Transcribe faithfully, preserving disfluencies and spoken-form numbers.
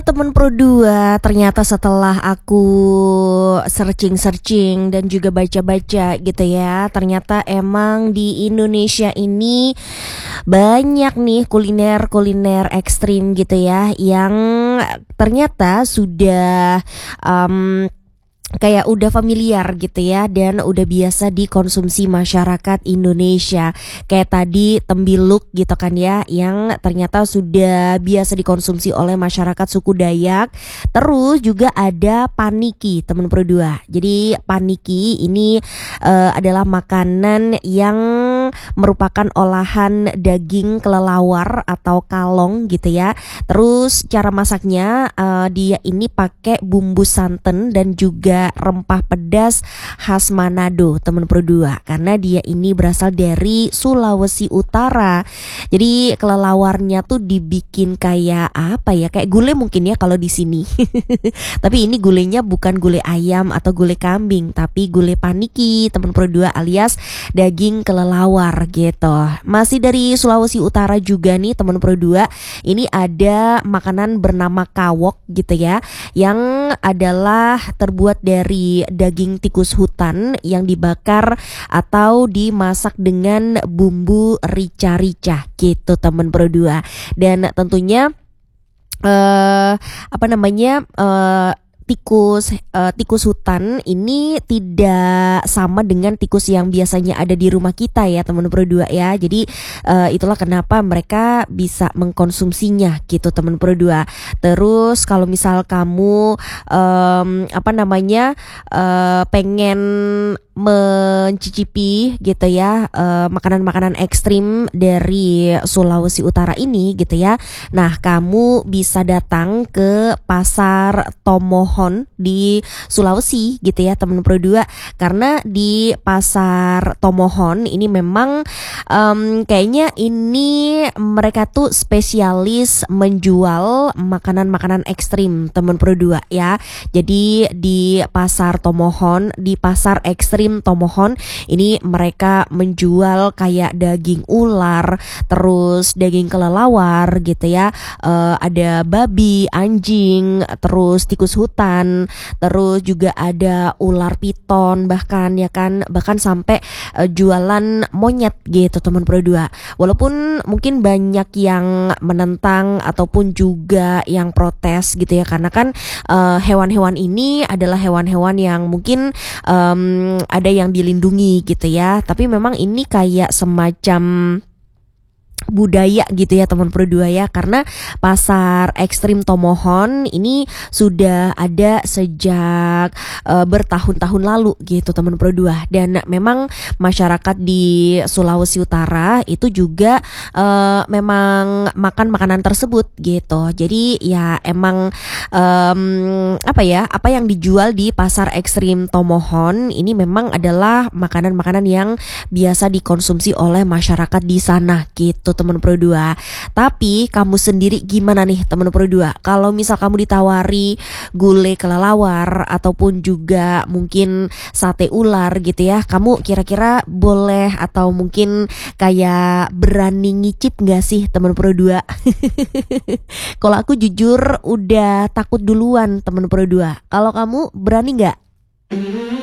Temen Pro dua, ternyata setelah aku searching-searching dan juga baca-baca gitu ya, ternyata emang di Indonesia ini banyak nih kuliner-kuliner ekstrim gitu ya, yang ternyata sudah um, kayak udah familiar gitu ya, dan udah biasa dikonsumsi masyarakat Indonesia. Kayak tadi tembiluk gitu kan ya, yang ternyata sudah biasa dikonsumsi oleh masyarakat suku Dayak. Terus juga ada paniki, temen Pro dua. Jadi paniki ini uh, adalah makanan yang merupakan olahan daging kelelawar atau kalong gitu ya. Terus cara masaknya, uh, dia ini pakai bumbu santan dan juga rempah pedas khas Manado, temen Pro dua, karena dia ini berasal dari Sulawesi Utara. Jadi kelelawarnya tuh dibikin kayak apa ya, kayak gulai mungkin ya kalau di sini. Tapi ini gulainya bukan gulai ayam atau gulai kambing, tapi gulai paniki, temen Pro dua, alias daging kelelawar gitu. Masih dari Sulawesi Utara juga nih temen Pro dua. Ini ada makanan bernama kawok gitu ya, yang adalah terbuat dari daging tikus hutan yang dibakar atau dimasak dengan bumbu rica-rica gitu, temen Pro dua. Dan tentunya uh, apa namanya uh, tikus uh, tikus hutan ini tidak sama dengan tikus yang biasanya ada di rumah kita ya, teman Pro dua ya. Jadi uh, itulah kenapa mereka bisa mengkonsumsinya gitu, teman Pro dua. Terus kalau misal kamu um, apa namanya uh, pengen mencicipi gitu ya uh, makanan-makanan ekstrim dari Sulawesi Utara ini gitu ya. Nah, kamu bisa datang ke Pasar Tomohon di Sulawesi gitu ya, teman Pro dua, karena di Pasar Tomohon ini memang um, kayaknya ini mereka tuh spesialis menjual makanan-makanan ekstrim, teman Pro dua ya. Jadi di Pasar Tomohon, di Pasar Ekstrim Tomohon ini mereka menjual kayak daging ular, terus daging kelelawar gitu ya, uh, ada babi, anjing, terus tikus hutan, terus juga ada ular piton, bahkan ya kan, bahkan sampai uh, jualan monyet gitu, teman Pro dua. Walaupun mungkin banyak yang menentang ataupun juga yang protes gitu ya, karena kan uh, hewan-hewan ini adalah hewan-hewan yang mungkin um, ada yang dilindungi gitu ya, tapi memang ini kayak semacam budaya gitu ya, teman Pro dua ya, karena Pasar Ekstrim Tomohon ini sudah ada sejak uh, bertahun-tahun lalu gitu, teman Pro dua. Dan memang masyarakat di Sulawesi Utara itu juga uh, memang makan makanan tersebut gitu. Jadi ya emang um, apa ya, apa yang dijual di Pasar Ekstrim Tomohon ini memang adalah makanan-makanan yang biasa dikonsumsi oleh masyarakat di sana gitu, teman Pro dua. Tapi kamu sendiri gimana nih, teman Pro dua? Kalau misal kamu ditawari gulai kelelawar ataupun juga mungkin sate ular gitu ya, kamu kira-kira boleh atau mungkin kayak berani ngicip gak sih, teman Pro dua? Kalau aku jujur udah takut duluan, teman Pro dua. Kalau kamu berani gak?